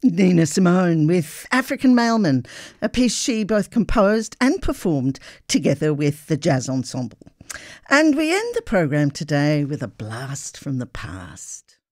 Nina Simone with African Mailman, a piece she both composed and performed together with the Jazz Ensemble. And we end the program today with a blast from the past.